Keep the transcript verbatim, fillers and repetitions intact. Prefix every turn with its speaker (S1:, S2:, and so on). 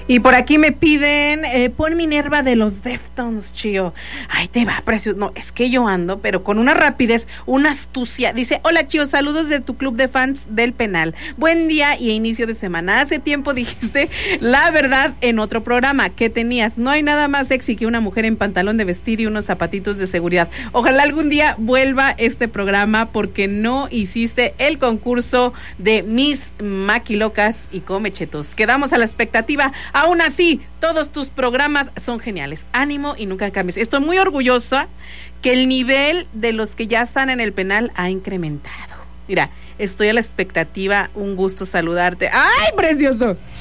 S1: Y por aquí me piden, eh, pon Minerva de los Deftones, Chío. Ay, te va, precioso. No, es que yo ando, pero con una rapidez, una astucia. Dice, hola, Chío, saludos de tu club de fans del penal. Buen día y inicio de semana. Hace tiempo dijiste la verdad en otro programa que tenías. No hay nada más sexy que una mujer en pantalón de vestir y unos zapatitos de seguridad. Ojalá algún día vuelva este programa porque no hiciste el concurso de Miss Maquilocas y Come Chetos. Quedamos a la expectativa. Aún así, todos tus programas son geniales. Ánimo y nunca cambies. Estoy muy orgullosa que el nivel de los que ya están en el penal ha incrementado. Mira, estoy a la expectativa. Un gusto saludarte. ¡Ay, precioso!